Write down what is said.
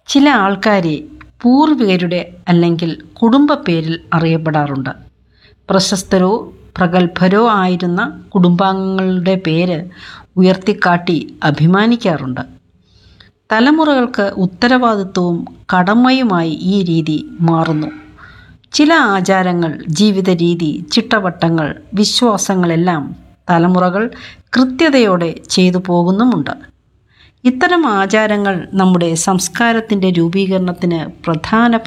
ചില ആൾക്കാരെ പൂർവികരുടെ അല്ലെങ്കിൽ കുടുംബ പേരിൽ അറിയപ്പെടാറുണ്ട്. പ്രശസ്തരോ പ്രഗത്ഭരോ ആയിരുന്ന കുടുംബാംഗങ്ങളുടെ പേര് ഉയർത്തിക്കാട്ടി അഭിമാനിക്കാറുണ്ട്. തലമുറകൾക്ക് ഉത്തരവാദിത്വവും കടമയുമായി ഈ രീതി മാറുന്നു. ചില ആചാരങ്ങൾ, ജീവിത രീതി, ചിട്ടവട്ടങ്ങൾ, വിശ്വാസങ്ങളെല്ലാം തലമുറകൾ കൃത്യതയോടെ ചെയ്തു പോകുന്നുമുണ്ട്. ഇത്തരം ആചാരങ്ങൾ നമ്മുടെ സംസ്കാരത്തിൻ്റെ രൂപീകരണത്തിന് പ്രധാന